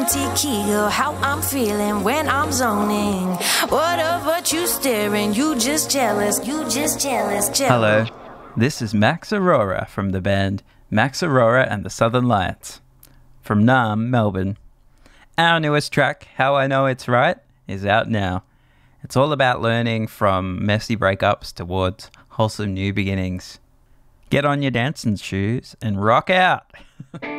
tequila, how I'm feeling when I'm zoning. Whatever you staring, you just jealous, jealous. Hello, this is Max Aurora from the band Max Aurora and the Southern Lights from Naarm, Melbourne. Our newest track, How I Know It's Right, is out now. It's all about learning from messy breakups towards wholesome new beginnings. Get on your dancing shoes and rock out!